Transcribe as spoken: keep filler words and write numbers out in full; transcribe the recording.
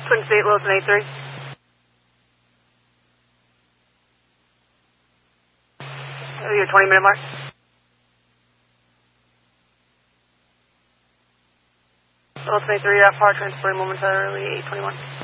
Twin State, Wilson eight three. Oh, your twenty minute mark. Wilson eight three, that power transferring momentarily, eight twenty-one.